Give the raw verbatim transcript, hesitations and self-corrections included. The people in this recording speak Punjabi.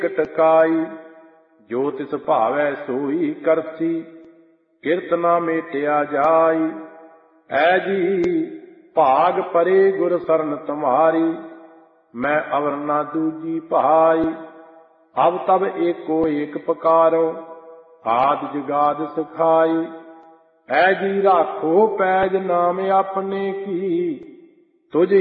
ਟਕਾਈ। ਜੋ ਤਿਸ ਭਾਵੈ ਸੋਈ ਕਰਸੀ, ਕਿਰਤ ਨਾ ਮੇਟਿਆ ਜਾਈ। ਐ ਜੀ ਭਾਗ ਪਰੇ ਗੁਰ ਸਰਨ ਤੁਮਾਰੀ, ਮੈਂ ਅਵਰ ਨਾ ਦੂਜੀ ਭਾਈ। ਅਬ ਤਬ ਏਕੋ ਏਕ ਪੁਕਾਰੋ, ਆਦਿ ਜੁਗਾਦਿ ਸਿਖਾਈ। ਐ ਜੀ ਰਾਖੋ ਪੈਜ ਨਾਮ ਆਪਣੇ ਕੀ, ਤੁਝ